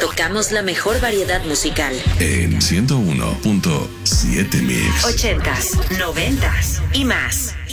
tocamos la mejor variedad musical. En 101.7 Mix. 80s, 90s y más.